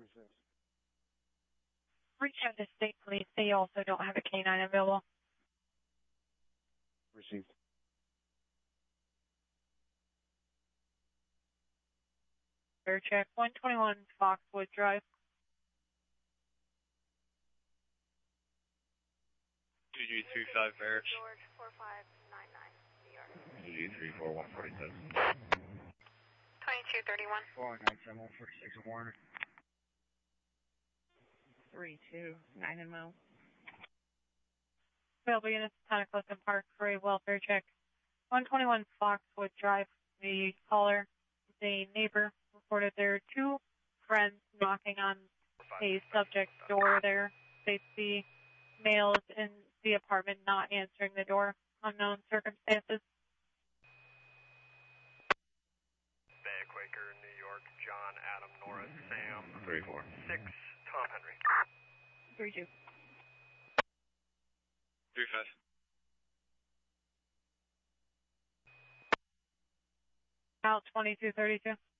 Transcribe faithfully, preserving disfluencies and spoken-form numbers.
six. Reach out to state police. They also don't have a canine available. Received. Fair check. one twenty-one Foxwood Drive. G G three five Barrett. George four five nine nine, New York. G G three four one four seven. twenty-two thirty-one. four nine seven one four six Warner. three two nine and Mo. Available units, Santa Clifton Park for a welfare check. one twenty-one Foxwood Drive. The caller, the neighbor, reported there are two friends knocking on a subject door there. They see males in the apartment not answering the door. Unknown circumstances. Bay Quaker, New York, John, Adam, Nora, Sam. three four. six, Tom Henry. three two. three five. Out twenty-two thirty-two.